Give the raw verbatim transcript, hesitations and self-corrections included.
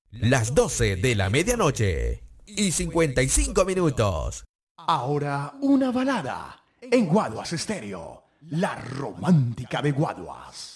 Las doce de la medianoche y cincuenta y cinco minutos. Ahora una balada en Guaduas Estéreo, la romántica de Guaduas.